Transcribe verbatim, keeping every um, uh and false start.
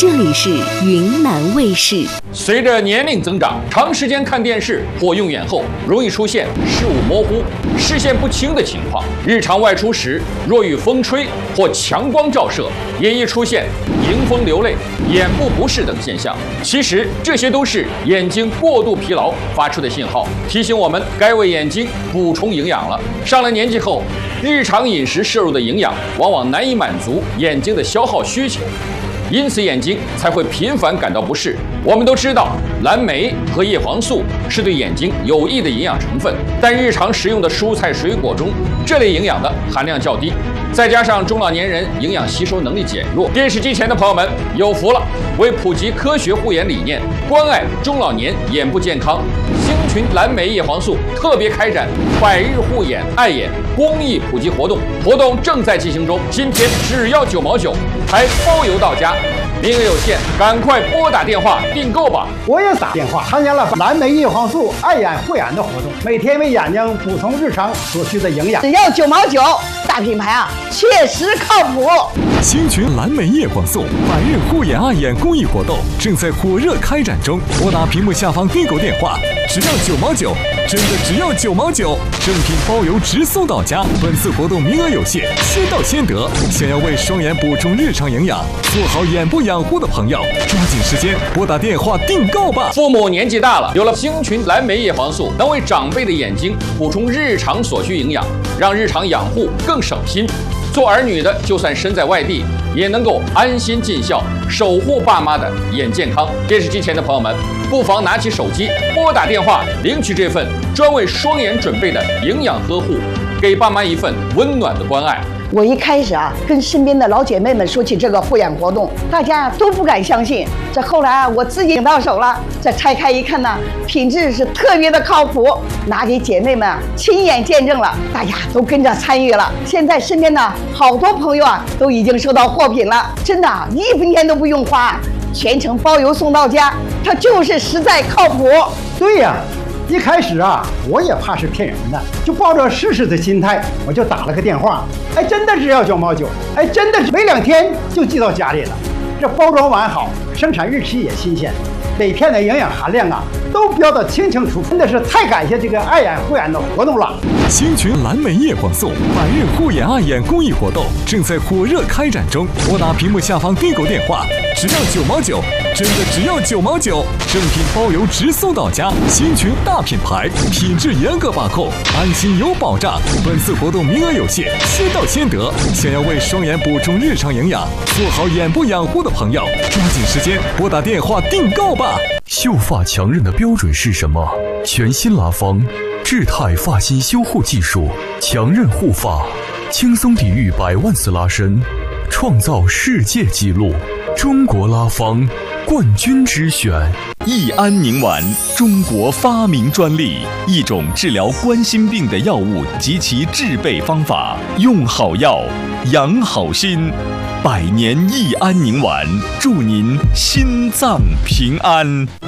这里是云南卫视。 随着年龄增长，长时间看电视或用眼后，容易出现视物模糊、视线不清的情况。日常外出时，若遇风吹或强光照射，也易出现迎风流泪、眼部不适等现象。其实这些都是眼睛过度疲劳发出的信号，提醒我们该为眼睛补充营养了。上了年纪后，日常饮食摄入的营养往往难以满足眼睛的消耗需求，因此眼睛才会频繁感到不适。我们都知道，蓝莓和叶黄素是对眼睛有益的营养成分，但日常食用的蔬菜水果中，这类营养的含量较低。再加上中老年人营养吸收能力减弱，电视机前的朋友们有福了！为普及科学护眼理念，关爱中老年眼部健康，星群蓝莓叶黄素特别开展百日护眼爱眼公益普及活动，活动正在进行中。今天只要九毛九，还包邮到家。名额有限，赶快拨打电话订购吧！ 我也打电话参加了蓝莓叶黄素爱眼护眼的活动，每天为眼睛补充日常所需的营养， 只要九毛九，大品牌啊，确实靠谱。 星群蓝莓叶黄素百日护眼爱眼公益活动正在火热开展中，拨打屏幕下方订购电话，只要九毛九，真的只要九毛九，正品包邮直送到家。本次活动名额有限，先到先得。想要为双眼补充日常营养，做好眼部养护的朋友，抓紧时间拨打电话订购吧。 父母年纪大了，有了星群蓝莓叶黄素，能为长辈的眼睛补充日常所需营养，让日常养护更省心。做儿女的，就算身在外地，也能够安心尽孝，守护爸妈的眼健康。电视机前的朋友们，不妨拿起手机，拨打电话，领取这份专为双眼准备的营养呵护，给爸妈一份温暖的关爱。 我一开始啊，跟身边的老姐妹们说起这个护眼活动，大家都不敢相信。这后来啊，我自己领到手了，这拆开一看呢，品质是特别的靠谱，拿给姐妹们啊亲眼见证了，大家都跟着参与了。现在身边呢，好多朋友啊都已经收到货品了，真的啊，一分钱都不用花，全程包邮送到家，它就是实在靠谱。 对呀。一开始啊，我也怕是骗人的，就抱着试试的心态，我就打了个电话。哎，真的只要九毛九，哎，真的是没两天就寄到家里了。这包装完好，生产日期也新鲜，每片的营养含量啊都标得清清楚楚，真的是太感谢这个爱眼护眼的活动了。 星群蓝莓叶黄素百日护眼爱眼公益活动正在火热开展中，拨打屏幕下方订购电话，只要九毛九，真的只要九毛九，正品包邮直送到家。星群大品牌，品质严格把控，安心有保障。本次活动名额有限，先到先得。想要为双眼补充日常营养，做好眼部养护的朋友，抓紧时间拨打电话订购吧。 秀发强韧的标准是什么？全新拉芳智泰发型修护技术，强韧护发，轻松抵御百万次拉伸，创造世界纪录。中国拉芳冠军之选。 益安宁丸，中国发明专利，一种治疗冠心病的药物及其制备方法。用好药，养好心。百年益安宁丸，祝您心脏平安。